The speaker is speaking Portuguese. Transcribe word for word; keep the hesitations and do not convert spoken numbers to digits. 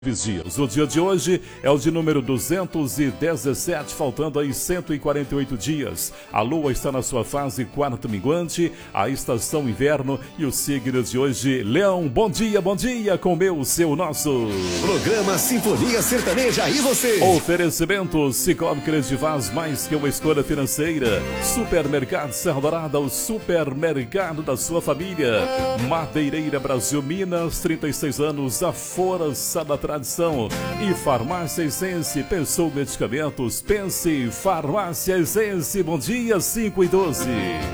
dias. O dia de hoje é o de número duzentos e dezessete, faltando aí cento e quarenta e oito dias. A lua está na sua fase quarto minguante, a estação inverno e o signo de hoje, Leão. Bom dia, bom dia com o meu, seu, nosso programa Sinfonia Sertaneja. E você? Oferecimento Cicobi Credivaz, mais que uma escolha financeira. Supermercado Serra Dourada, o supermercado da sua família. Madeireira Brasil Minas, trinta e seis anos, a força da tradição. E Farmácia Essence, pensou medicamentos, pense Farmácia Essence. Bom dia, cinco e doze.